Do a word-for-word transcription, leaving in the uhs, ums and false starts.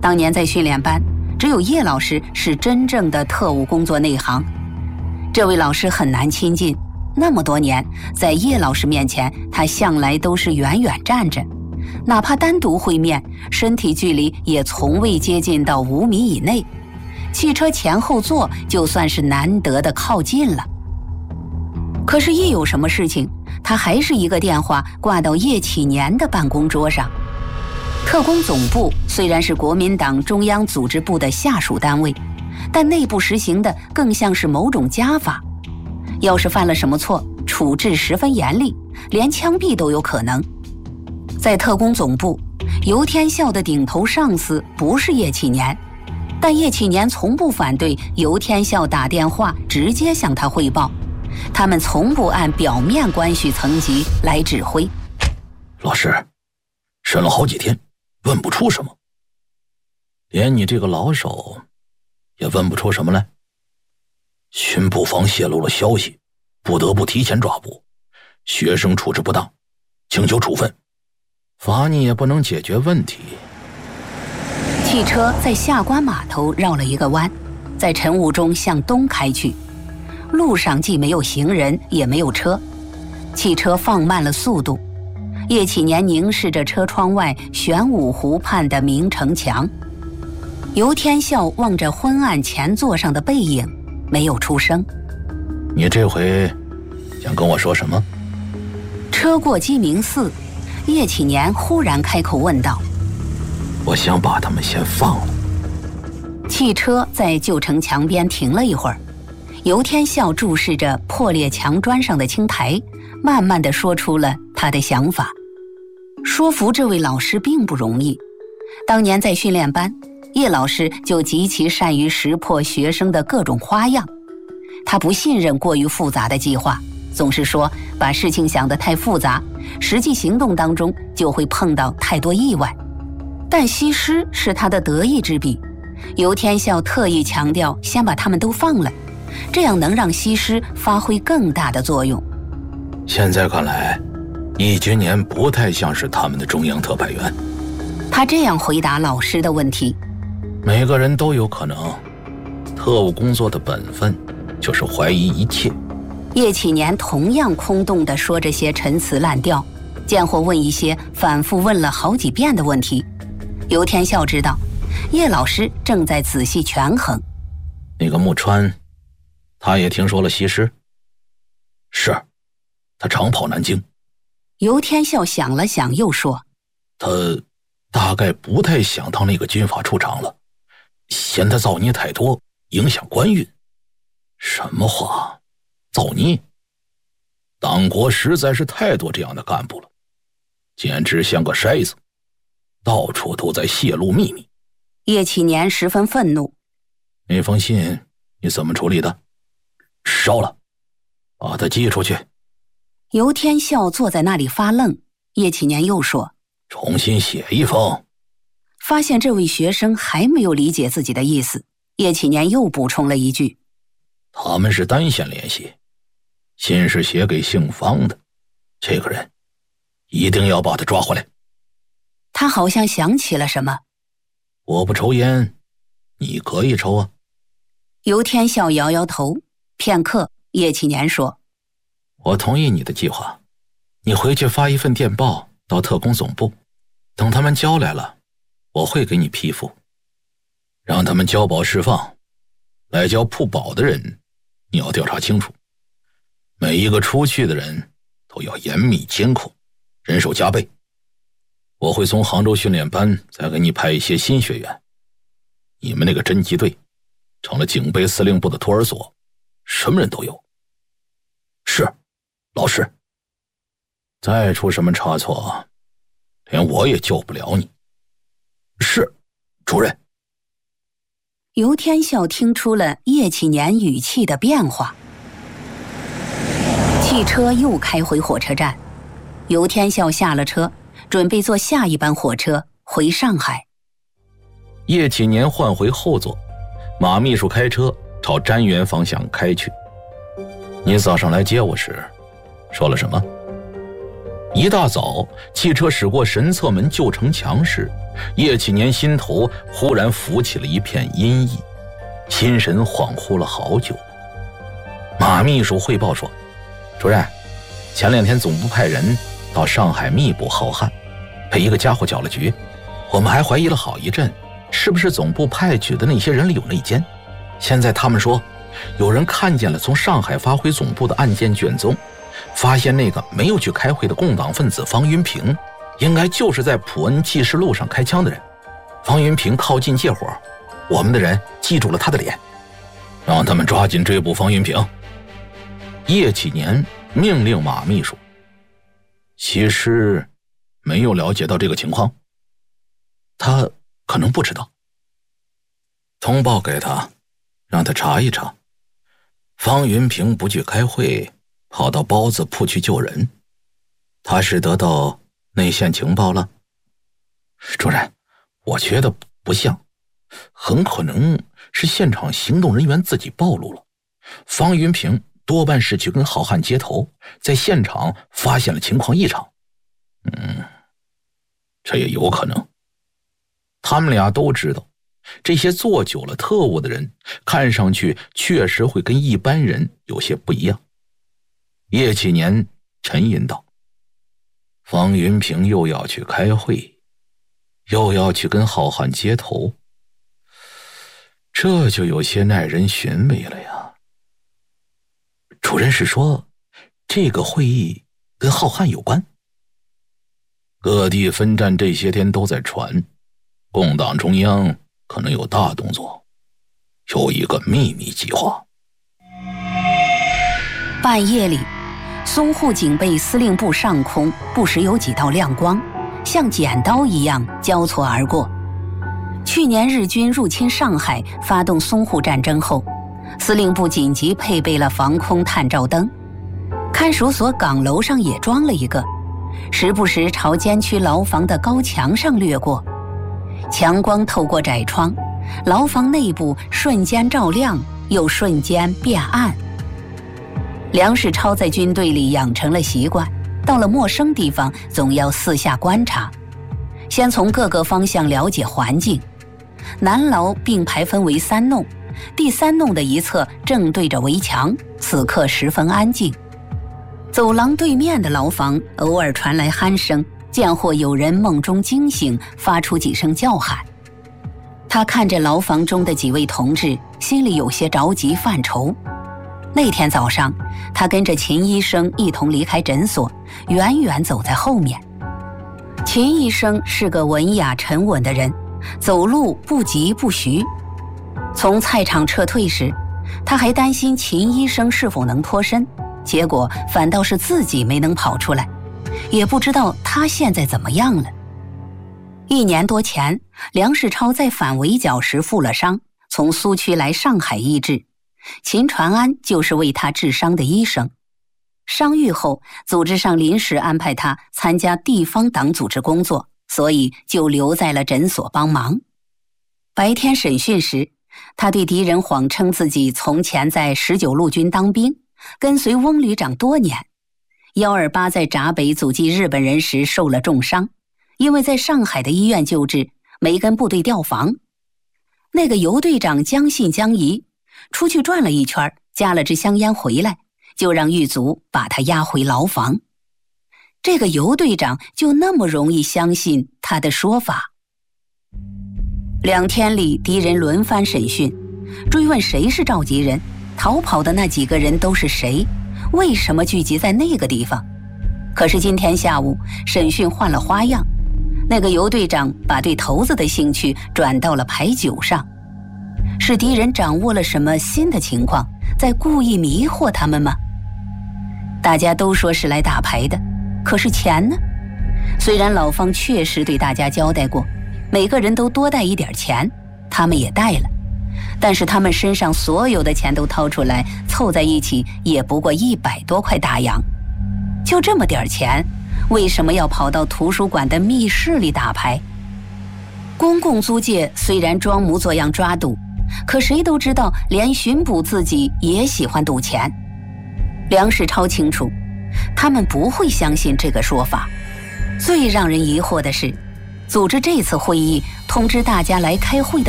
当年在训练班，只有叶老师是真正的特务工作内行。这位老师很难亲近，那么多年，在叶老师面前，他向来都是远远站着，哪怕单独会面，身体距离也从未接近到五米以内。汽车前后座就算是难得的靠近了。可是，一有什么事情，他还是一个电话挂到叶启年的办公桌上。特工总部虽然是国民党中央组织部的下属单位，但内部实行的更像是某种家法。要是犯了什么错，处置十分严厉，连枪毙都有可能。在特工总部，游天笑的顶头上司不是叶启年，但叶启年从不反对游天笑打电话直接向他汇报，他们从不按表面关系层级来指挥。 老师，审了好几天，问不出什么，连你这个老手也问不出什么来。巡捕房泄露了消息，不得不提前抓捕，学生处置不当，请求处分，罚你也不能解决问题。 汽车在下关码头绕了一个弯，在晨雾中向东开去。路上既没有行人，也没有车，汽车放慢了速度。叶启年凝视着车窗外玄武湖畔的明城墙，游天笑望着昏暗前座上的背影，没有出声。 你这回想跟我说什么？ 车过鸡鸣寺，叶启年忽然开口问道： 我想把他们先放了。 汽车在旧城墙边停了一会儿，游天笑注视着破裂墙砖上的青苔，慢慢地说出了他的想法。说服这位老师并不容易，当年在训练班，叶老师就极其善于识破学生的各种花样。他不信任过于复杂的计划，总是说把事情想得太复杂，实际行动当中就会碰到太多意外。但西施是他的得意之笔，游天笑特意强调先把他们都放了，这样能让西施发挥更大的作用。 现在看来，易君年不太像是他们的中央特派员。 他这样回答老师的问题。 每个人都有可能，特务工作的本分就是怀疑一切。 叶启年同样空洞地说着些陈词滥调，见或问一些反复问了好几遍的问题。游天笑知道，叶老师正在仔细权衡。 那个木川，他也听说了西施？是，他常跑南京。 游天笑想了想，又说： 他大概不太想到那个军阀出场了，嫌他造孽太多，影响官运。什么话？造孽？党国实在是太多这样的干部了，简直像个筛子，到处都在泄露秘密。 叶启年十分愤怒。 那封信你怎么处理的？烧了，把它寄出去。 游天笑坐在那里发愣，叶启年又说： 重新写一封。 发现这位学生还没有理解自己的意思，叶启年又补充了一句： 他们是单线联系，信是写给姓方的，这个人一定要把他抓回来。 他好像想起了什么。 我不抽烟，你可以抽啊。 游天笑摇摇头，片刻，叶启年说： 我同意你的计划，你回去发一份电报到特工总部，等他们交来了，我会给你批复，让他们交保释放。来交铺保的人你要调查清楚，每一个出去的人都要严密监控，人手加倍。我会从杭州训练班再给你派一些新学员，你们那个侦缉队成了警备司令部的托儿所，什么人都有。是，老师。再出什么差错，连我也救不了你。是，主任。 游天笑听出了叶启年语气的变化。汽车又开回火车站，游天笑下了车，准备坐下一班火车回上海。 叶启年换回后座，马秘书开车朝瞻园方向开去。你早上来接我时说了什么？ 一大早，汽车驶过神策门旧城墙时，叶启年心头忽然浮起了一片阴翳，心神恍惚了好久。马秘书汇报说：“主任，前两天总部派人到上海密捕浩瀚，被一个家伙搅了局。我们还怀疑了好一阵，是不是总部派去的那些人里有内奸。现在他们说，有人看见了从上海发回总部的案件卷宗，发现那个没有去开会的共党分子方云平，应该就是在普恩记事录上开枪的人。方云平靠近借火，我们的人记住了他的脸，让他们抓紧追捕方云平。”叶启年命令马秘书：“其实没有了解到这个情况，他可能不知道。通报给他，让他查一查。方云平不去开会，跑到包子铺去救人，他是得到内线情报了？”主任，我觉得不像，很可能是现场行动人员自己暴露了。方云平多半是去跟浩瀚接头，在现场发现了情况异常。嗯，这也有可能。他们俩都知道，这些做久了特务的人，看上去确实会跟一般人有些不一样。叶启年沉吟道：“方云平又要去开会，又要去跟浩瀚接头，这就有些耐人寻味了呀。”主任是说，这个会议跟浩瀚有关？各地分站这些天都在传，共党中央可能有大动作，有一个秘密计划。 半夜里，淞沪警备司令部上空不时有几道亮光，像剪刀一样交错而过。去年日军入侵上海，发动淞沪战争后，司令部紧急配备了防空探照灯，看守所岗楼上也装了一个，时不时朝监区牢房的高墙上掠过。强光透过窄窗，牢房内部瞬间照亮，又瞬间变暗。梁世超在军队里养成了习惯，到了陌生地方总要四下观察，先从各个方向了解环境。南牢并排分为三弄，第三弄的一侧正对着围墙，此刻十分安静。走廊对面的牢房偶尔传来鼾声，见或有人梦中惊醒，发出几声叫喊。他看着牢房中的几位同志，心里有些着急犯愁。那天早上，他跟着秦医生一同离开诊所，远远走在后面。秦医生是个文雅沉稳的人，走路不急不徐。从菜场撤退时，他还担心秦医生是否能脱身，结果反倒是自己没能跑出来，也不知道他现在怎么样了。一年多前，梁世超在反围剿时负了伤，从苏区来上海医治，秦传安就是为他治伤的医生。伤愈后，组织上临时安排他参加地方党组织工作，所以就留在了诊所帮忙。白天审讯时，他对敌人谎称自己从前在十九路军当兵，跟随翁旅长多年。一二八在闸北阻击日本人时受了重伤，因为在上海的医院救治，没跟部队调防。那个尤队长将信将疑，出去转了一圈，夹了支香烟回来，就让狱卒把他押回牢房。这个尤队长就那么容易相信他的说法。两天里，敌人轮番审讯，追问谁是召集人，逃跑的那几个人都是谁，为什么聚集在那个地方。可是今天下午，审讯换了花样，那个尤队长把对头子的兴趣转到了牌九上。是敌人掌握了什么新的情况，在故意迷惑他们吗？大家都说是来打牌的，可是钱呢？虽然老方确实对大家交代过，每个人都多带一点钱，他们也带了，但是他们身上所有的钱都掏出来，凑在一起也不过一百多块大洋。就这么点钱，为什么要跑到图书馆的密室里打牌？公共租界虽然装模作样抓赌，可谁都知道，连巡捕自己也喜欢赌钱。梁世超清楚， 他们不会相信这个说法。最让人疑惑的是，组织这次会议通知大家来开会的